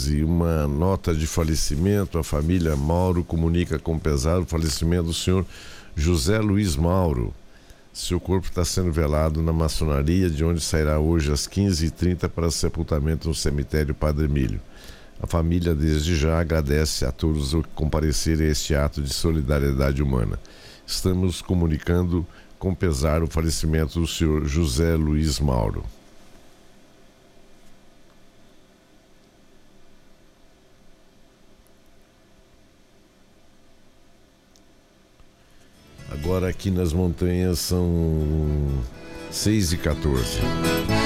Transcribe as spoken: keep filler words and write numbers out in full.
quatorze, uma nota de falecimento. A família Mauro comunica com pesar o falecimento do senhor José Luiz Mauro. Seu corpo está sendo velado na maçonaria, de onde sairá hoje às quinze e trinta para sepultamento no cemitério Padre Emílio. A família desde já agradece a todos que comparecerem a este ato de solidariedade humana. Estamos comunicando com pesar o falecimento do senhor José Luiz Mauro. Agora aqui nas montanhas são seis e quatorze.